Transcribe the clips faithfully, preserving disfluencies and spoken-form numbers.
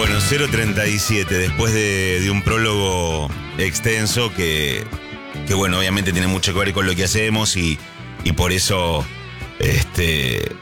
Bueno, cero treinta y siete, después de, de un prólogo extenso que, que, bueno, obviamente tiene mucho que ver con lo que hacemos y, y por eso, este,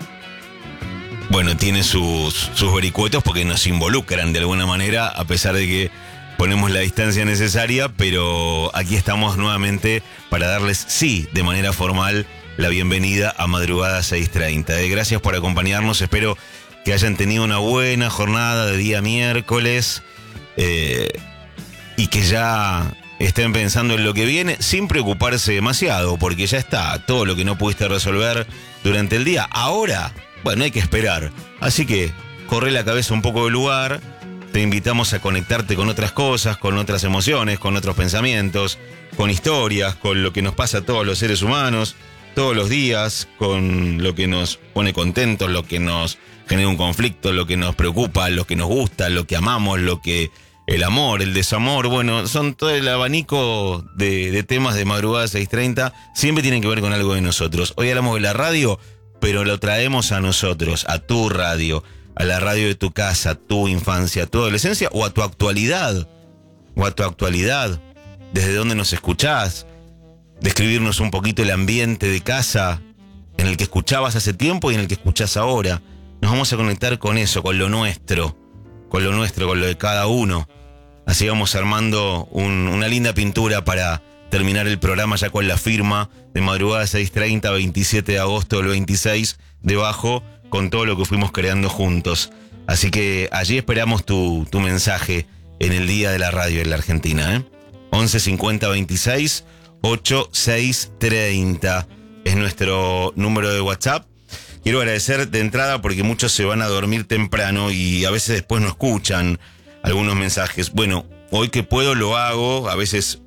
bueno, tiene sus, sus vericuetos porque nos involucran de alguna manera, a pesar de que ponemos la distancia necesaria, pero aquí estamos nuevamente para darles, sí, de manera formal, la bienvenida a Madrugada seis treinta. Eh, gracias por acompañarnos, espero que hayan tenido una buena jornada de día miércoles eh, y que ya estén pensando en lo que viene sin preocuparse demasiado, porque ya está todo lo que no pudiste resolver durante el día. Ahora, bueno, hay que esperar. Así que corre la cabeza un poco del lugar, te invitamos a conectarte con otras cosas, con otras emociones, con otros pensamientos, con historias, con lo que nos pasa a todos los seres humanos, todos los días, con lo que nos pone contentos, lo que nos genera un conflicto, lo que nos preocupa, lo que nos gusta, lo que amamos, lo que el amor, el desamor, bueno, son todo el abanico de, de temas de Madrugada seis treinta, siempre tienen que ver con algo de nosotros. Hoy hablamos de la radio, pero lo traemos a nosotros, a tu radio, a la radio de tu casa, tu infancia, tu adolescencia o a tu actualidad, o a tu actualidad, desde donde nos escuchás, describirnos un poquito el ambiente de casa en el que escuchabas hace tiempo y en el que escuchás ahora. Nos vamos a conectar con eso, con lo nuestro, con lo nuestro, con lo de cada uno. Así vamos armando un, una linda pintura para terminar el programa ya con la firma de Madrugada seis treinta, veintisiete de agosto del veintiséis, debajo, con todo lo que fuimos creando juntos. Así que allí esperamos tu, tu mensaje en el Día de la Radio en la Argentina, ¿eh? once cincuenta veintiséis ochenta y seis treinta es nuestro número de WhatsApp. Quiero agradecer de entrada porque muchos se van a dormir temprano y a veces después no escuchan algunos mensajes. Bueno, hoy que puedo lo hago, a veces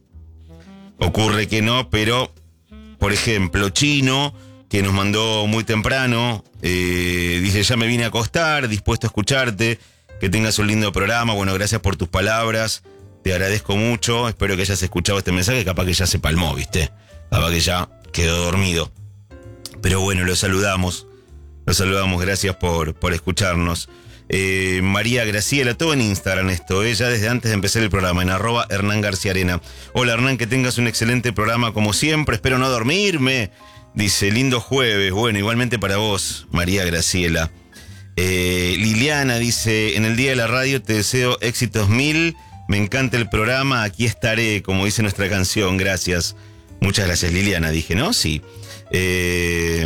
ocurre que no, pero por ejemplo, Chino, que nos mandó muy temprano, eh, dice, ya me vine a acostar, dispuesto a escucharte, que tengas un lindo programa. Bueno, gracias por tus palabras, te agradezco mucho, espero que hayas escuchado este mensaje, capaz que ya se palmó, ¿viste? Capaz que ya quedó dormido. Pero bueno, lo saludamos, lo saludamos, gracias por, por escucharnos. Eh, María Graciela, todo en Instagram esto, ella desde antes de empezar el programa, en arroba Hernán García Arena. Hola Hernán, que tengas un excelente programa como siempre, espero no dormirme. Dice, lindo jueves, bueno, igualmente para vos, María Graciela. Eh, Liliana dice, en el Día de la Radio te deseo éxitos mil, me encanta el programa, aquí estaré, como dice nuestra canción, gracias. Muchas gracias Liliana, dije, ¿no? Sí. Eh,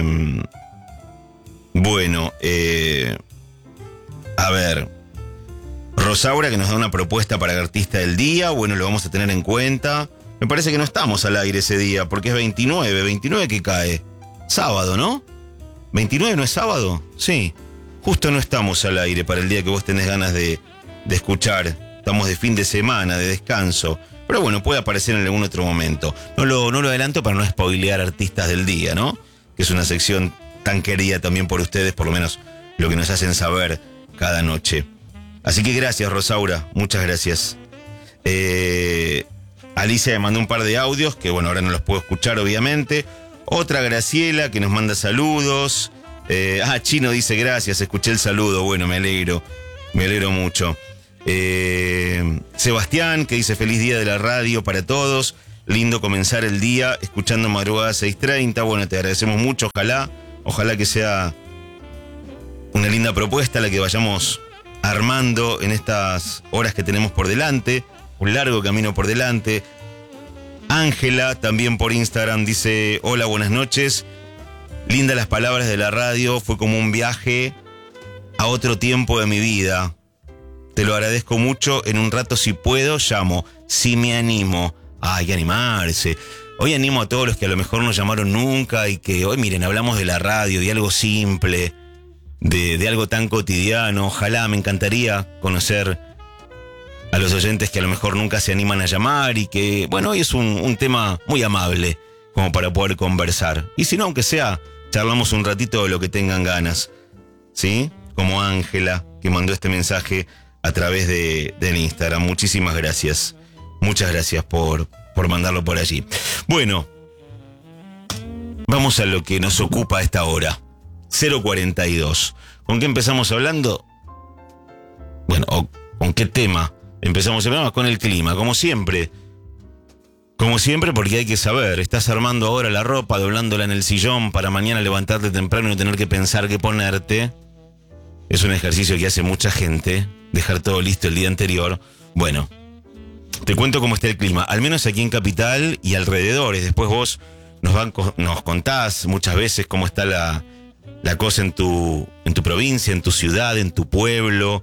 bueno, eh, a ver, Rosaura que nos da una propuesta para el artista del día, bueno, lo vamos a tener en cuenta. Me parece que no estamos al aire ese día, porque es veintinueve, veintinueve que cae, sábado, ¿no? ¿veintinueve no es sábado? Sí, justo no estamos al aire para el día que vos tenés ganas de, de escuchar, estamos de fin de semana, de descanso. Pero bueno, puede aparecer en algún otro momento. No lo, no lo adelanto para no spoilear artistas del día, ¿no? Que es una sección tan querida también por ustedes, por lo menos lo que nos hacen saber cada noche. Así que gracias, Rosaura, muchas gracias. Eh, Alicia me mandó un par de audios, que bueno, ahora no los puedo escuchar, obviamente. Otra Graciela, que nos manda saludos. Eh, ah, Chino dice gracias, escuché el saludo, bueno, me alegro, me alegro mucho. Eh, Sebastián, que dice feliz día de la radio para todos, lindo comenzar el día escuchando Madrugada seis treinta, bueno, te agradecemos mucho, ojalá, ojalá que sea una linda propuesta la que vayamos armando en estas horas que tenemos por delante, un largo camino por delante. Ángela, también por Instagram, dice, hola, buenas noches, lindas las palabras de la radio, fue como un viaje a otro tiempo de mi vida. Te lo agradezco mucho, en un rato si puedo llamo, si me animo. Ay, que animarse. Hoy animo a todos los que a lo mejor no llamaron nunca y que hoy, miren, hablamos de la radio, de algo simple, de, de algo tan cotidiano. Ojalá, me encantaría conocer a los oyentes que a lo mejor nunca se animan a llamar y que, bueno, hoy es un, un tema muy amable como para poder conversar. Y si no, aunque sea, charlamos un ratito de lo que tengan ganas, ¿sí? Como Ángela, que mandó este mensaje a través de, del Instagram. Muchísimas gracias. Muchas gracias por, por mandarlo por allí. Bueno, vamos a lo que nos ocupa a esta hora. cero cuarenta y dos. ¿Con qué empezamos hablando? bueno, o, ¿con qué tema empezamos el programa? Con el clima, como siempre. Como siempre, porque hay que saber, estás armando ahora la ropa, doblándola en el sillón para mañana levantarte temprano y no tener que pensar qué ponerte. Es un ejercicio que hace mucha gente, dejar todo listo el día anterior. Bueno, te cuento cómo está el clima, al menos aquí en Capital y alrededores. Después vos nos, van, nos contás muchas veces cómo está la, la cosa en tu, en tu provincia, en tu ciudad, en tu pueblo,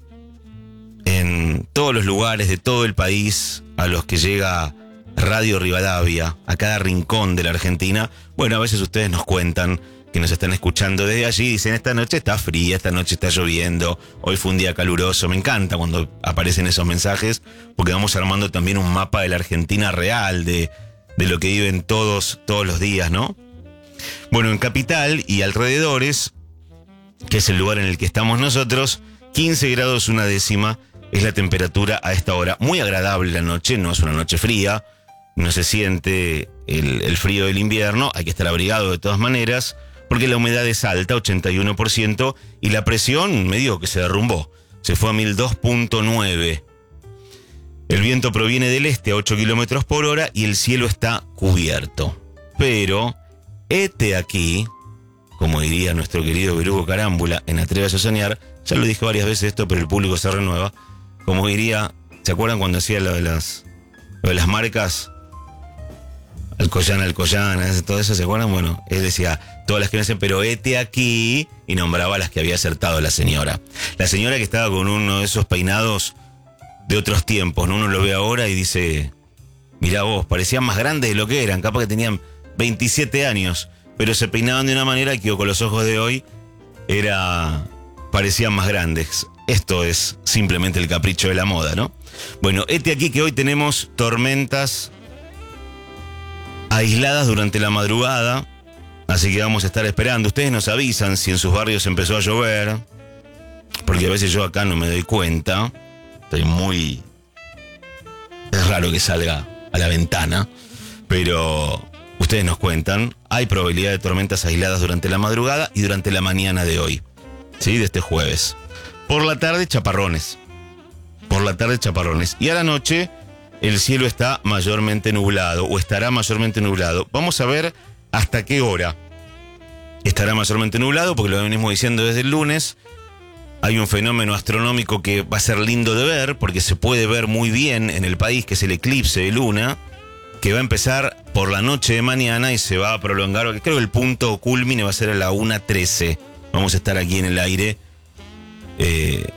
en todos los lugares de todo el país a los que llega Radio Rivadavia, a cada rincón de la Argentina. Bueno, a veces ustedes nos cuentan que nos están escuchando desde allí, dicen, esta noche está fría, esta noche está lloviendo, hoy fue un día caluroso. Me encanta cuando aparecen esos mensajes, porque vamos armando también un mapa de la Argentina real, de, de lo que viven todos, todos los días, ¿no? Bueno, en Capital y alrededores, que es el lugar en el que estamos nosotros, quince grados una décima es la temperatura a esta hora. Muy agradable la noche, no es una noche fría, no se siente el, el frío del invierno, hay que estar abrigado de todas maneras, porque la humedad es alta, ochenta y uno por ciento, y la presión, me digo que se derrumbó, se fue a mil dos punto nueve. El viento proviene del este a ocho kilómetros por hora y el cielo está cubierto. Pero, hete aquí, como diría nuestro querido Berugo Carámbula en Atrévase a Soñar, ya lo dije varias veces esto, pero el público se renueva, como diría, ¿se acuerdan cuando hacía lo de las, lo de las marcas? Alcoyana, Alcoyana, todo eso, ¿se acuerdan? Bueno, él decía, todas las que no hacen, pero hete aquí, y nombraba las que había acertado la señora. La señora que estaba con uno de esos peinados de otros tiempos, ¿no? Uno lo ve ahora y dice, mirá vos, parecían más grandes de lo que eran, capaz que tenían veintisiete años, pero se peinaban de una manera que con los ojos de hoy era, parecían más grandes. Esto es simplemente el capricho de la moda, ¿no? Bueno, hete aquí que hoy tenemos tormentas aisladas durante la madrugada, así que vamos a estar esperando. Ustedes nos avisan si en sus barrios empezó a llover, porque a veces yo acá no me doy cuenta. Estoy muy... Es raro que salga a la ventana, pero ustedes nos cuentan. Hay probabilidad de tormentas aisladas durante la madrugada y durante la mañana de hoy, ¿sí? De este jueves. Por la tarde, chaparrones. Por la tarde, chaparrones. Y a la noche, el cielo está mayormente nublado, o estará mayormente nublado. Vamos a ver hasta qué hora estará mayormente nublado, porque lo venimos diciendo desde el lunes. Hay un fenómeno astronómico que va a ser lindo de ver, porque se puede ver muy bien en el país, que es el eclipse de luna, que va a empezar por la noche de mañana y se va a prolongar. Creo que el punto culmine va a ser a la una trece. Vamos a estar aquí en el aire eh,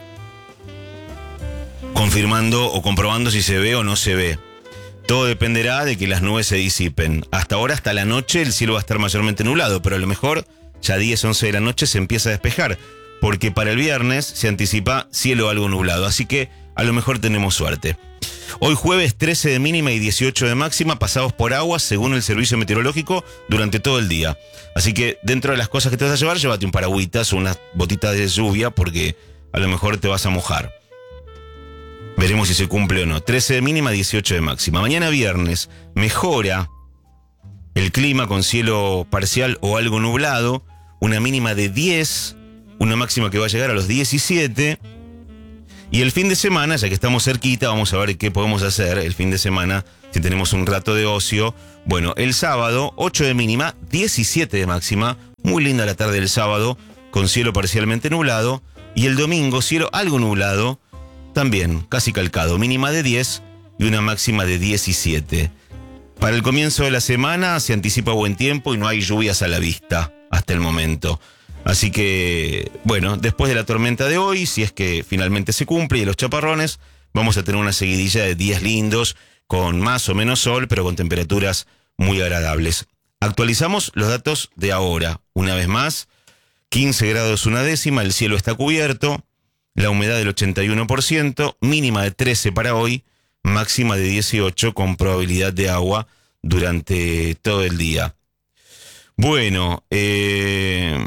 confirmando o comprobando si se ve o no se ve. Todo dependerá de que las nubes se disipen. Hasta ahora, hasta la noche, el cielo va a estar mayormente nublado, pero a lo mejor ya a diez, once de la noche se empieza a despejar, porque para el viernes se anticipa cielo algo nublado, así que a lo mejor tenemos suerte. Hoy jueves, trece de mínima y dieciocho de máxima, pasados por agua según el servicio meteorológico durante todo el día. Así que dentro de las cosas que te vas a llevar, llévate un paragüitas o unas botitas de lluvia, porque a lo mejor te vas a mojar. Veremos si se cumple o no. trece de mínima, dieciocho de máxima. Mañana viernes mejora el clima con cielo parcial o algo nublado, una mínima de diez, una máxima que va a llegar a los diecisiete. Y el fin de semana, ya que estamos cerquita, vamos a ver qué podemos hacer el fin de semana, si tenemos un rato de ocio. Bueno, el sábado, ocho de mínima, diecisiete de máxima, muy linda la tarde del sábado, con cielo parcialmente nublado. Y el domingo, cielo algo nublado, también casi calcado, mínima de diez y una máxima de diecisiete. Para el comienzo de la semana se anticipa buen tiempo y no hay lluvias a la vista hasta el momento. Así que, bueno, después de la tormenta de hoy, si es que finalmente se cumple y los chaparrones, vamos a tener una seguidilla de días lindos, con más o menos sol, pero con temperaturas muy agradables. Actualizamos los datos de ahora. Una vez más, quince grados una décima, el cielo está cubierto, la humedad del ochenta y uno por ciento, mínima de trece para hoy, máxima de dieciocho con probabilidad de agua durante todo el día. Bueno, eh...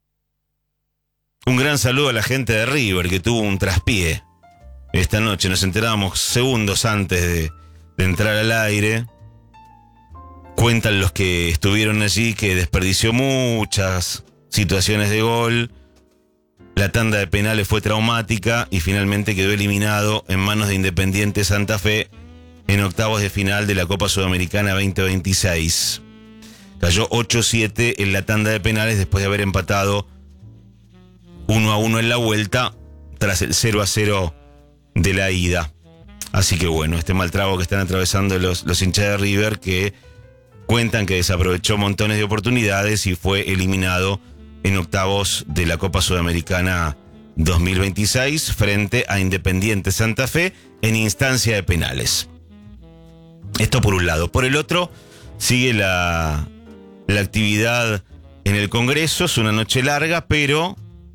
un gran saludo a la gente de River que tuvo un traspié esta noche. Nos enteramos segundos antes de, de entrar al aire. Cuentan los que estuvieron allí que desperdició muchas situaciones de gol. La tanda de penales fue traumática y finalmente quedó eliminado en manos de Independiente Santa Fe en octavos de final de la Copa Sudamericana veinte veintiséis. Cayó ocho siete en la tanda de penales después de haber empatado uno a uno en la vuelta tras el cero a cero de la ida. Así que bueno, este mal trago que están atravesando los, los hinchas de River, que cuentan que desaprovechó montones de oportunidades y fue eliminado en octavos de la Copa Sudamericana dos mil veintiséis frente a Independiente Santa Fe en instancia de penales. Esto por un lado. Por el otro, sigue la, la actividad en el Congreso. Es una noche larga, pero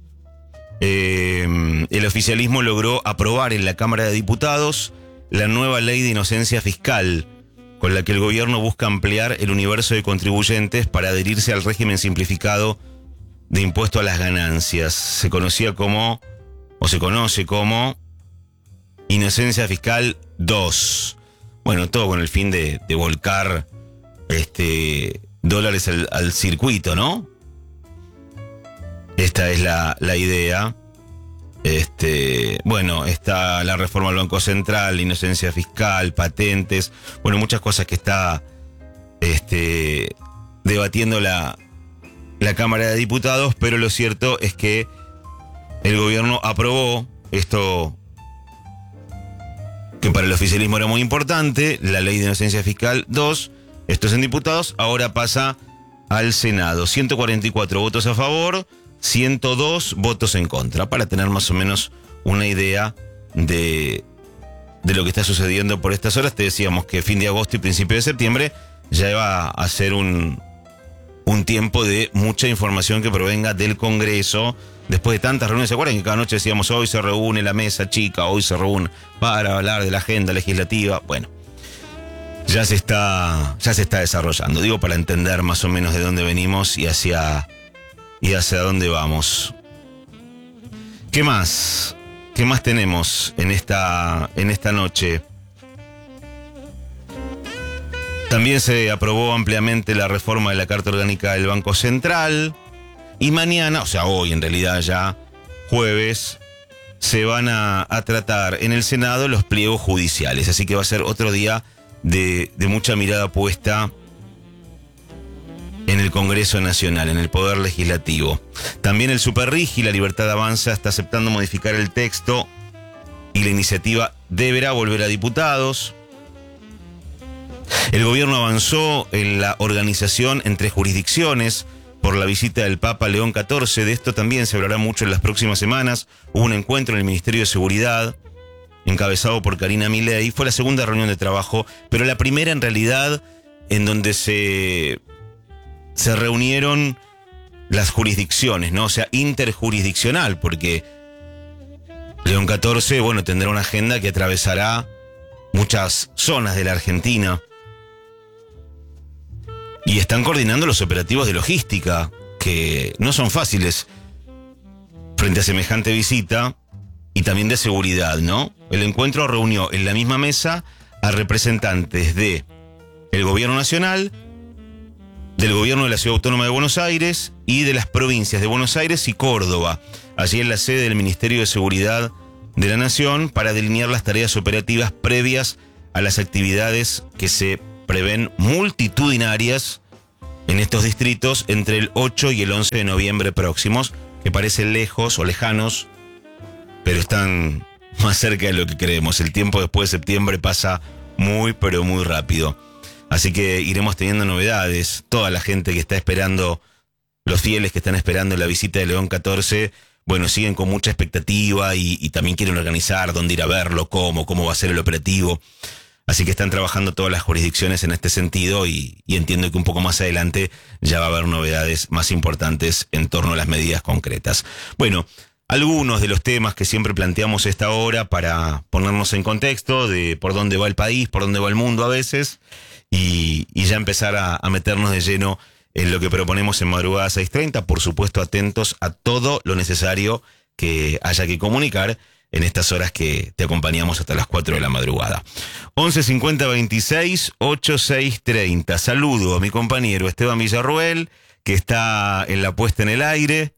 eh, el oficialismo logró aprobar en la Cámara de Diputados la nueva ley de inocencia fiscal, con la que el gobierno busca ampliar el universo de contribuyentes para adherirse al régimen simplificado de impuesto a las ganancias. Se conocía como, o se conoce como, Inocencia Fiscal dos. Bueno, todo con el fin de, de volcar este, dólares al, al circuito, ¿no? Esta es la, la idea. Este, bueno, está la reforma al Banco Central, la inocencia fiscal, patentes, bueno, muchas cosas que está este, debatiendo la, la Cámara de Diputados, pero lo cierto es que el gobierno aprobó esto que para el oficialismo era muy importante, la ley de inocencia fiscal dos, esto es en diputados, ahora pasa al Senado. ciento cuarenta y cuatro votos a favor, ciento dos votos en contra, para tener más o menos una idea de, de lo que está sucediendo por estas horas. Te decíamos que fin de agosto y principio de septiembre ya iba a ser un, un tiempo de mucha información que provenga del Congreso. Después de tantas reuniones, ¿se acuerdan que cada noche decíamos hoy se reúne la mesa chica, hoy se reúne para hablar de la agenda legislativa? Bueno, ya se está, ya se está desarrollando, digo, para entender más o menos de dónde venimos y hacia, y hacia dónde vamos. ¿Qué más? ¿Qué más tenemos en esta, en esta noche? También se aprobó ampliamente la reforma de la Carta Orgánica del Banco Central. Y mañana, o sea, hoy en realidad ya, jueves, se van a, a tratar en el Senado los pliegos judiciales. Así que va a ser otro día de, de mucha mirada puesta en el Congreso Nacional, en el Poder Legislativo. También el Superrigi, la Libertad Avanza, está aceptando modificar el texto y la iniciativa deberá volver a diputados. El gobierno avanzó en la organización entre jurisdicciones por la visita del Papa León catorce. De esto también se hablará mucho en las próximas semanas. Hubo un encuentro en el Ministerio de Seguridad, encabezado por Karina Milei. Fue la segunda reunión de trabajo, pero la primera en realidad en donde se, se reunieron las jurisdicciones, ¿no? O sea, interjurisdiccional, porque León catorce, bueno, tendrá una agenda que atravesará muchas zonas de la Argentina. Y están coordinando los operativos de logística, que no son fáciles frente a semejante visita, y también de seguridad, ¿no? El encuentro reunió en la misma mesa a representantes de el Gobierno Nacional, del Gobierno de la Ciudad Autónoma de Buenos Aires y de las provincias de Buenos Aires y Córdoba, allí en la sede del Ministerio de Seguridad de la Nación, para delinear las tareas operativas previas a las actividades que se prevén multitudinarias en estos distritos entre el ocho y el once de noviembre próximos, que parecen lejos o lejanos, pero están más cerca de lo que creemos. El tiempo después de septiembre pasa muy, pero muy rápido. Así que iremos teniendo novedades. Toda la gente que está esperando, los fieles que están esperando la visita de León catorce, bueno, siguen con mucha expectativa y, y también quieren organizar dónde ir a verlo, cómo, cómo va a ser el operativo. Así que están trabajando todas las jurisdicciones en este sentido y, y entiendo que un poco más adelante ya va a haber novedades más importantes en torno a las medidas concretas. Bueno, algunos de los temas que siempre planteamos a esta hora para ponernos en contexto de por dónde va el país, por dónde va el mundo a veces, y, y ya empezar a, a meternos de lleno en lo que proponemos en Madrugada seis treinta, por supuesto atentos a todo lo necesario que haya que comunicar en estas horas que te acompañamos hasta las cuatro de la madrugada. once cincuenta veintiséis ochenta y seis treinta. Saludo a mi compañero Esteban Villarruel, que está en la puesta en el aire.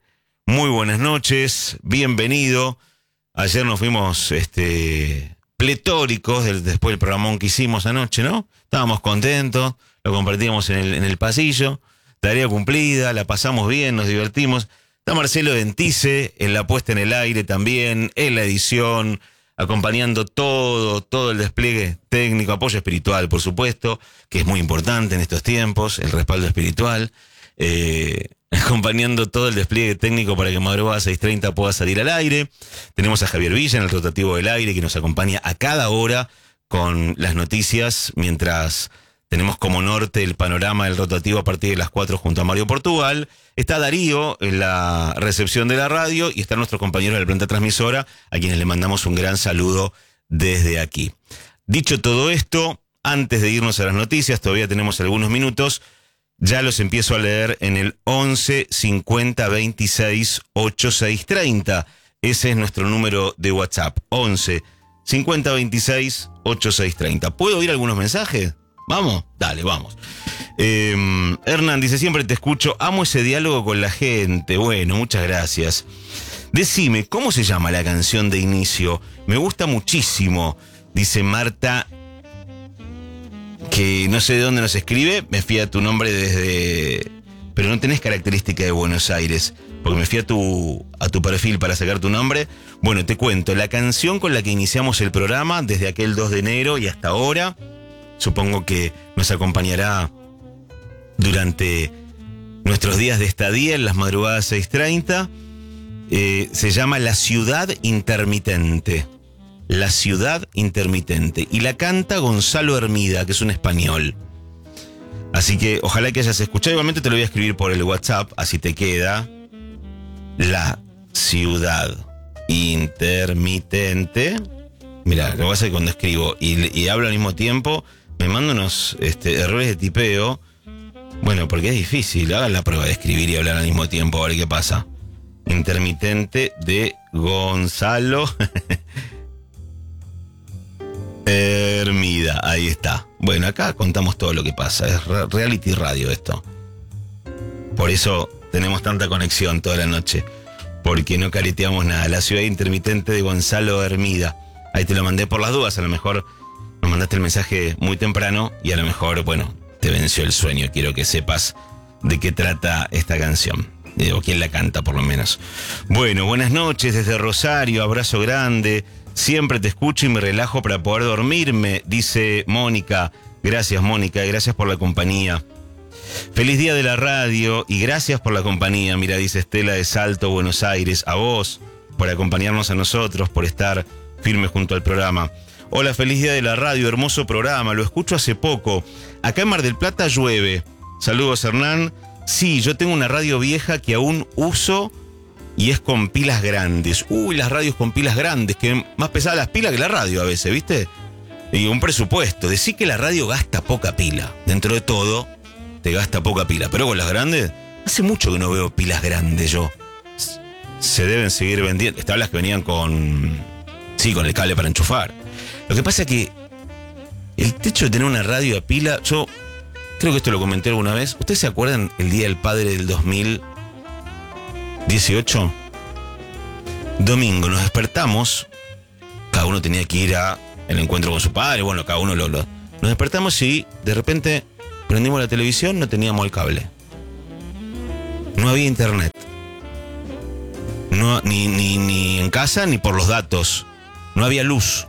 Muy buenas noches, bienvenido. Ayer nos fuimos este, pletóricos del, después del programón que hicimos anoche, ¿no? Estábamos contentos, lo compartíamos en el, en el pasillo, tarea cumplida, la pasamos bien, nos divertimos. Está Marcelo Dentice en la puesta en el aire también, en la edición, acompañando todo, todo el despliegue técnico, apoyo espiritual, por supuesto, que es muy importante en estos tiempos, el respaldo espiritual, eh, acompañando todo el despliegue técnico para que Madrugada seis treinta pueda salir al aire. Tenemos a Javier Villa en el rotativo del aire, que nos acompaña a cada hora con las noticias, mientras tenemos como norte el panorama del rotativo a partir de las cuatro junto a Mario Portugal. Está Darío en la recepción de la radio y están nuestros compañeros de la planta transmisora, a quienes le mandamos un gran saludo desde aquí. Dicho todo esto, antes de irnos a las noticias, todavía tenemos algunos minutos, ya los empiezo a leer en el once cincuenta veintiséis ochenta y seis treinta. Ese es nuestro número de WhatsApp, once cincuenta veintiséis ochenta y seis treinta. ¿Puedo oír algunos mensajes? ¿Vamos? Dale, vamos. Eh, Hernán dice, siempre te escucho, amo ese diálogo con la gente. Bueno, muchas gracias. Decime, ¿cómo se llama la canción de inicio? Me gusta muchísimo. Dice Marta, que no sé de dónde nos escribe, me fía tu nombre desde... Pero no tenés característica de Buenos Aires, porque me fui a tu, a tu perfil para sacar tu nombre. Bueno, te cuento, la canción con la que iniciamos el programa desde aquel dos de enero y hasta ahora, supongo que nos acompañará durante nuestros días de estadía en las madrugadas seis treinta. Eh, se llama La Ciudad Intermitente. La Ciudad Intermitente. Y la canta Gonzalo Hermida, que es un español. Así que ojalá que hayas escuchado. Igualmente te lo voy a escribir por el WhatsApp, así te queda. La Ciudad Intermitente. Mira, lo que pasa es que cuando escribo y, y hablo al mismo tiempo, me mando unos este, errores de tipeo. Bueno, porque es difícil. Hagan la prueba de escribir y hablar al mismo tiempo, a ver qué pasa. Intermitente de Gonzalo Hermida. Ahí está. Bueno, acá contamos todo lo que pasa. Es reality radio esto. Por eso tenemos tanta conexión toda la noche. Porque no careteamos nada. La Ciudad Intermitente de Gonzalo Hermida. Ahí te lo mandé por las dudas. A lo mejor nos mandaste el mensaje muy temprano y a lo mejor, bueno, te venció el sueño. Quiero que sepas de qué trata esta canción. Eh, o quién la canta, por lo menos. Bueno, buenas noches desde Rosario. Abrazo grande. Siempre te escucho y me relajo para poder dormirme, dice Mónica. Gracias, Mónica. Gracias por la compañía. Feliz día de la radio y gracias por la compañía. Mira, dice Estela de Salto, Buenos Aires. A vos por acompañarnos a nosotros, por estar firme junto al programa. Hola, feliz día de la radio, hermoso programa, lo escucho hace poco. Acá en Mar del Plata llueve. Saludos, Hernán. Sí, yo tengo una radio vieja que aún uso y es con pilas grandes. Uy, las radios con pilas grandes, que más pesadas las pilas que la radio a veces, ¿viste? Y un presupuesto. Decir que la radio gasta poca pila. Dentro de todo, te gasta poca pila. Pero con las grandes, hace mucho que no veo pilas grandes yo. Se deben seguir vendiendo. Estaban las que venían con... Sí, con el cable para enchufar. Lo que pasa es que el hecho de tener una radio a pila, yo creo que esto lo comenté alguna vez. ¿Ustedes se acuerdan el Día del Padre del dos mil dieciocho? Domingo, nos despertamos. Cada uno tenía que ir a el encuentro con su padre. Bueno, cada uno lo... lo nos despertamos y de repente prendimos la televisión, no teníamos el cable. No había internet. No, ni, ni, ni en casa ni por los datos. No había luz.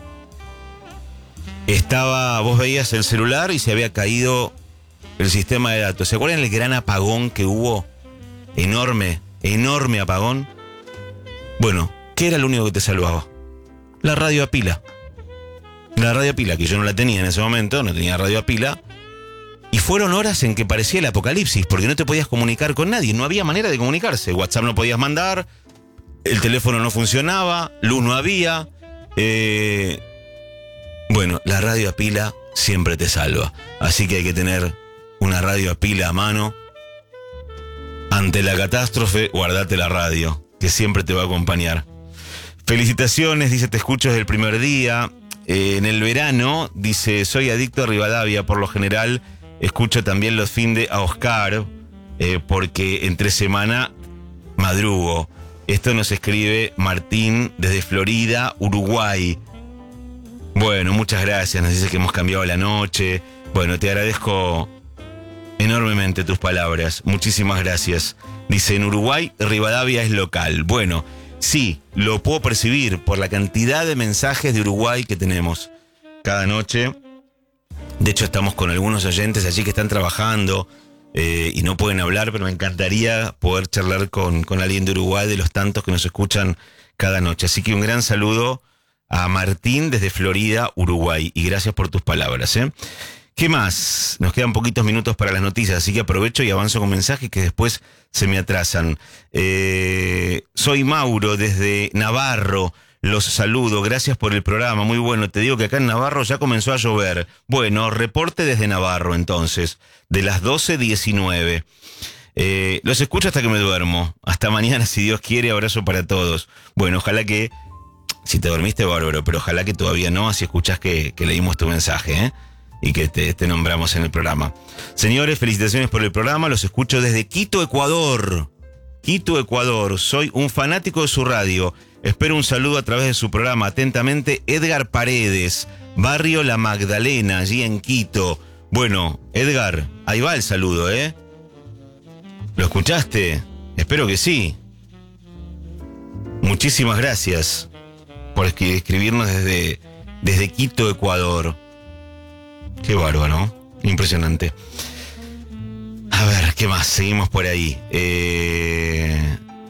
Estaba, vos veías el celular y se había caído el sistema de datos. ¿Se acuerdan el gran apagón que hubo? Enorme, enorme apagón. Bueno, ¿qué era lo único que te salvaba? La radio a pila. La radio a pila, que yo no la tenía en ese momento, no tenía radio a pila. Y fueron horas en que parecía el apocalipsis, porque no te podías comunicar con nadie, no había manera de comunicarse. WhatsApp no podías mandar, el teléfono no funcionaba, luz no había. Eh... Bueno, la radio a pila siempre te salva. Así que hay que tener una radio a pila a mano. Ante la catástrofe, guardate la radio, que siempre te va a acompañar. Felicitaciones, dice, te escucho desde el primer día. Eh, en el verano, dice, soy adicto a Rivadavia, por lo general escucho también los fin de a Oscar, eh, porque entre semana madrugo. Esto nos escribe Martín desde Florida, Uruguay. Bueno, muchas gracias, nos dice que hemos cambiado la noche. Bueno, te agradezco enormemente tus palabras, muchísimas gracias. Dice, en Uruguay, Rivadavia es local. Bueno, sí, lo puedo percibir por la cantidad de mensajes de Uruguay que tenemos cada noche. De hecho, estamos con algunos oyentes allí que están trabajando eh, y no pueden hablar, pero me encantaría poder charlar con, con alguien de Uruguay, de los tantos que nos escuchan cada noche. Así que un gran saludo a Martín desde Florida, Uruguay, y gracias por tus palabras, ¿eh? ¿Qué más? Nos quedan poquitos minutos para las noticias, así que aprovecho y avanzo con mensajes que después se me atrasan. Eh, soy Mauro desde Navarro, los saludo, gracias por el programa, muy bueno. Te digo que acá en Navarro ya comenzó a llover. Bueno, reporte desde Navarro entonces, de las doce diecinueve. Eh, los escucho hasta que me duermo. Hasta mañana, si Dios quiere, abrazo para todos. Bueno, ojalá que... Si te dormiste, bárbaro, pero ojalá que todavía no, así escuchás que, que leímos tu mensaje, ¿eh? Y que te, te nombramos en el programa. Señores, felicitaciones por el programa, los escucho desde Quito, Ecuador. Quito, Ecuador, soy un fanático de su radio. Espero un saludo a través de su programa. Atentamente, Edgar Paredes, barrio La Magdalena, allí en Quito. Bueno, Edgar, ahí va el saludo, ¿eh? ¿Lo escuchaste? Espero que sí. Muchísimas gracias por escribirnos desde, desde Quito, Ecuador. Qué bárbaro, ¿no? Impresionante. A ver, ¿qué más? Seguimos por ahí. Eh...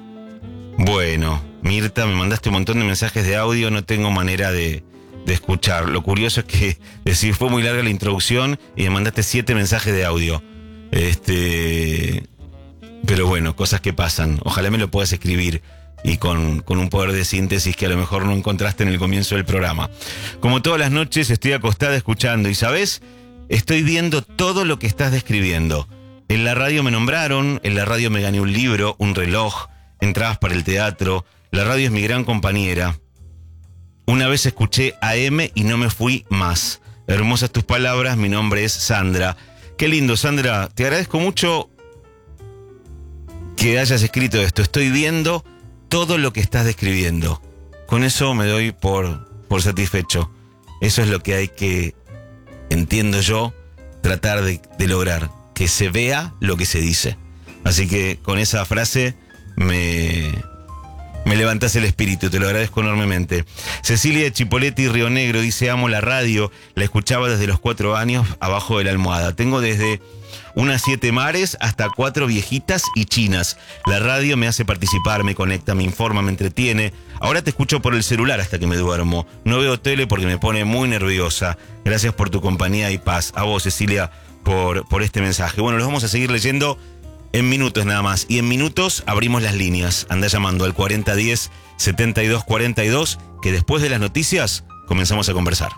Bueno, Mirta, me mandaste un montón de mensajes de audio, no tengo manera de, de escuchar. Lo curioso es que decir, fue muy larga la introducción y me mandaste siete mensajes de audio. Este... Pero bueno, cosas que pasan. Ojalá me lo puedas escribir. Y con, con un poder de síntesis que a lo mejor no encontraste en el comienzo del programa. Como todas las noches estoy acostada escuchando y, ¿sabes? Estoy viendo todo lo que estás describiendo. En la radio me nombraron, en la radio me gané un libro, un reloj, entradas para el teatro. La radio es mi gran compañera. Una vez escuché A M y no me fui más. Hermosas tus palabras, mi nombre es Sandra. Qué lindo, Sandra, te agradezco mucho que hayas escrito esto. Estoy viendo todo lo que estás describiendo. Con eso me doy por, por satisfecho. Eso es lo que hay que, entiendo yo, tratar de, de lograr. Que se vea lo que se dice. Así que con esa frase me, me levantas el espíritu. Te lo agradezco enormemente. Cecilia de Chipoletti, Río Negro, dice, amo la radio. La escuchaba desde los cuatro años abajo de la almohada. Tengo desde unas siete mares hasta cuatro viejitas y chinas. La radio me hace participar, me conecta, me informa, me entretiene. Ahora te escucho por el celular hasta que me duermo. No veo tele porque me pone muy nerviosa. Gracias por tu compañía y paz. A vos, Cecilia, por, por este mensaje. Bueno, los vamos a seguir leyendo en minutos nada más. Y en minutos abrimos las líneas. Anda llamando al cuarenta diez, setenta y dos cuarenta y dos, que después de las noticias comenzamos a conversar.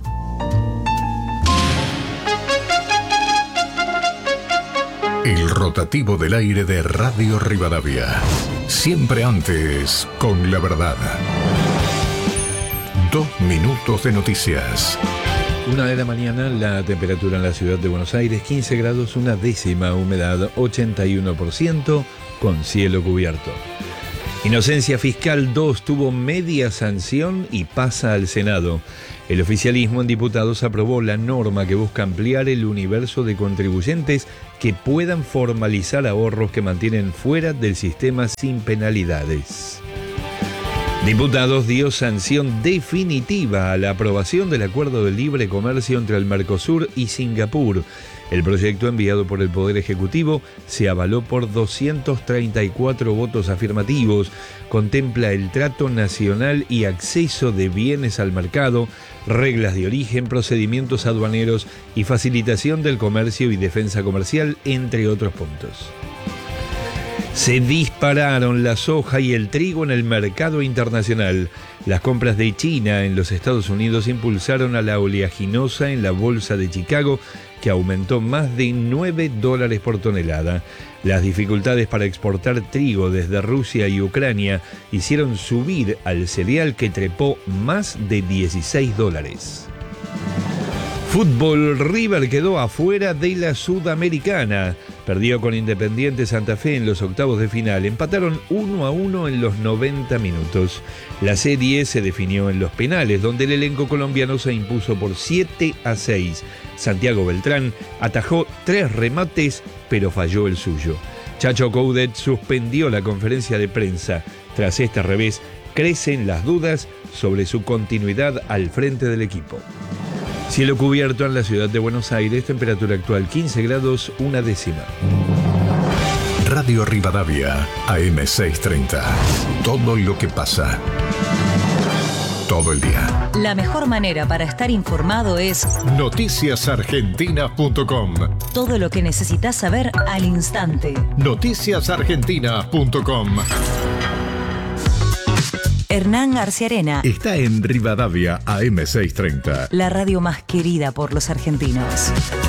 El rotativo del aire de Radio Rivadavia. Siempre antes, con la verdad. Dos minutos de noticias. Una de la mañana, la temperatura en la ciudad de Buenos Aires, quince grados, una décima, humedad ochenta y uno por ciento, con cielo cubierto. Inocencia Fiscal dos tuvo media sanción y pasa al Senado. El oficialismo en diputados aprobó la norma que busca ampliar el universo de contribuyentes que puedan formalizar ahorros que mantienen fuera del sistema sin penalidades. Diputados dio sanción definitiva a la aprobación del Acuerdo de Libre Comercio entre el Mercosur y Singapur. El proyecto enviado por el Poder Ejecutivo se avaló por doscientos treinta y cuatro votos afirmativos. Contempla el trato nacional y acceso de bienes al mercado, reglas de origen, procedimientos aduaneros y facilitación del comercio y defensa comercial, entre otros puntos. Se dispararon la soja y el trigo en el mercado internacional. Las compras de China en los Estados Unidos impulsaron a la oleaginosa en la bolsa de Chicago, que aumentó más de nueve dólares por tonelada. Las dificultades para exportar trigo desde Rusia y Ucrania hicieron subir al cereal, que trepó más de dieciséis dólares. Fútbol, River quedó afuera de la Sudamericana. perdió con Independiente Santa Fe en los octavos de final. Empataron uno a uno en los noventa minutos. La serie se definió en los penales, donde el elenco colombiano se impuso por siete a seis. Santiago Beltrán atajó tres remates, pero falló el suyo. Chacho Coudet suspendió la conferencia de prensa. Tras este revés, crecen las dudas sobre su continuidad al frente del equipo. Cielo cubierto en la ciudad de Buenos Aires, temperatura actual quince grados, una décima. Radio Rivadavia, A M seiscientos treinta. Todo lo que pasa. Todo el día. La mejor manera para estar informado es noticias argentinas punto com. Todo lo que necesitas saber al instante. noticias argentinas punto com. Hernán Arciarena está en Rivadavia A M seiscientos treinta. La radio más querida por los argentinos.